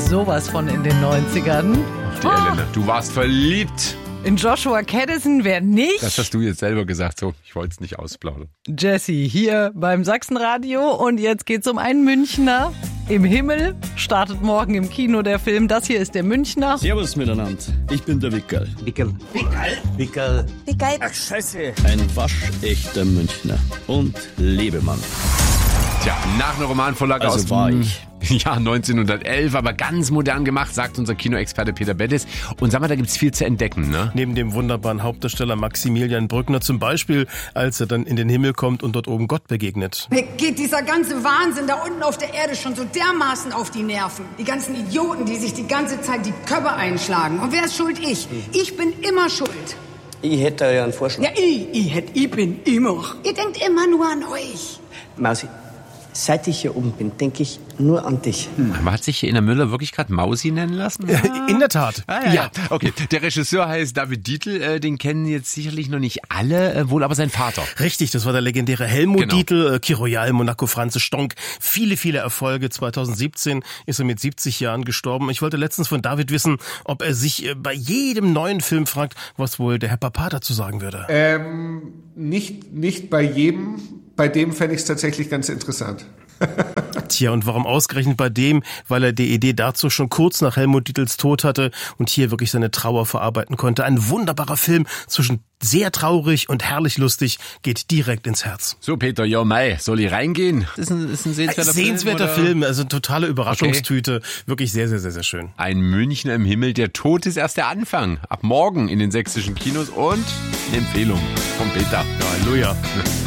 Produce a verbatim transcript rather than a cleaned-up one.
sowas von in den neunzigern. Die Elena, du warst verliebt. In Joshua Caddison, wer nicht? Das hast du jetzt selber gesagt, so, ich wollte es nicht ausplaudern. Jesse hier beim Sachsenradio und jetzt geht's um einen Münchner. Im Himmel startet morgen im Kino der Film. Das hier ist der Münchner. Servus miteinander, ich bin der Wickerl. Wickerl. Wickerl. Wickerl. Wickerl. Ach, scheiße. Ein waschechter Münchner und Lebemann. Tja, nach einer Romanvorlage Also aus war dem ich. Jahr neunzehnhundertelf, aber ganz modern gemacht, sagt unser Kinoexperte Peter Bettis. Und sag mal, da gibt's viel zu entdecken, ne? Neben dem wunderbaren Hauptdarsteller Maximilian Brückner zum Beispiel, als er dann in den Himmel kommt und dort oben Gott begegnet. Mir geht dieser ganze Wahnsinn da unten auf der Erde schon so dermaßen auf die Nerven. Die ganzen Idioten, die sich die ganze Zeit die Köpfe einschlagen. Und wer ist schuld? Ich. Ich bin immer schuld. Ich hätte ja einen Vorschlag. Ja, ich, ich, hätt, ich bin immer. Ihr denkt immer nur an euch. Mausi, seit ich hier oben bin, denke ich nur an dich. Hm. Hat sich hier in der Müller wirklich gerade Mausi nennen lassen? In der Tat. Ah, ja, ja, okay. Der Regisseur heißt David Dietl, äh, den kennen jetzt sicherlich noch nicht alle, äh, wohl aber sein Vater. Richtig, das war der legendäre Helmut Genau. Dietl, äh, Kir Royal, Monaco, Franze Stonk. Viele, viele Erfolge. zweitausendsiebzehn ist er mit siebzig Jahren gestorben. Ich wollte letztens von David wissen, ob er sich äh, bei jedem neuen Film fragt, was wohl der Herr Papa dazu sagen würde. Ähm, nicht, nicht bei jedem. Bei dem fände ich es tatsächlich ganz interessant. Tja, und warum ausgerechnet bei dem? Weil er die Idee dazu schon kurz nach Helmut Dietls Tod hatte und hier wirklich seine Trauer verarbeiten konnte. Ein wunderbarer Film zwischen sehr traurig und herrlich lustig, geht direkt ins Herz. So, Peter, ja, Mai, soll ich reingehen? Ist ein, ist ein sehenswerter, Sehenswerter Film. Film, also totale Überraschungstüte. Wirklich sehr, sehr, sehr, sehr schön. Ein Münchner im Himmel, der Tod ist erst der Anfang. Ab morgen in den sächsischen Kinos und eine Empfehlung von Peter. Halleluja.